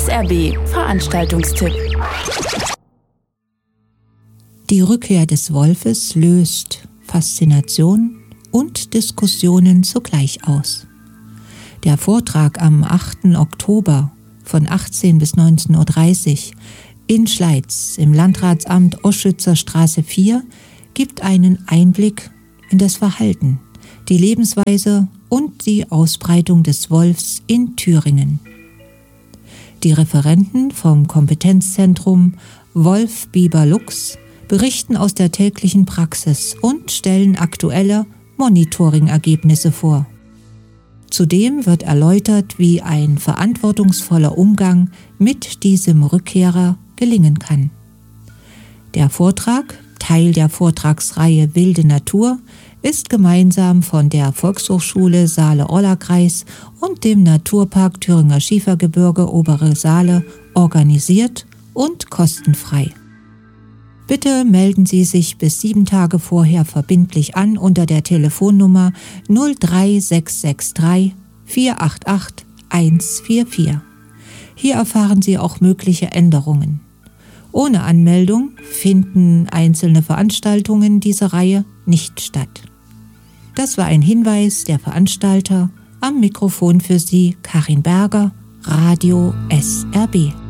SRB Veranstaltungstipp. Die Rückkehr des Wolfes löst Faszination und Diskussionen zugleich aus. Der Vortrag am 8. Oktober von 18 bis 19.30 Uhr in Schleiz im Landratsamt Oschützer Straße 4 gibt einen Einblick in das Verhalten, die Lebensweise und die Ausbreitung des Wolfs in Thüringen. Die Referenten vom Kompetenzzentrum Wolf Biber Lux berichten aus der täglichen Praxis und stellen aktuelle Monitoring-Ergebnisse vor. Zudem wird erläutert, wie ein verantwortungsvoller Umgang mit diesem Rückkehrer gelingen kann. Der Vortrag, Teil der Vortragsreihe Wilde Natur, ist gemeinsam von der Volkshochschule Saale-Orla-Kreis und dem Naturpark Thüringer Schiefergebirge Obere Saale organisiert und kostenfrei. Bitte melden Sie sich bis 7 Tage vorher verbindlich an unter der Telefonnummer 03663 488 144. Hier erfahren Sie auch mögliche Änderungen. Ohne Anmeldung finden einzelne Veranstaltungen dieser Reihe nicht statt. Das war ein Hinweis der Veranstalter. Am Mikrofon für Sie Karin Berger, Radio SRB.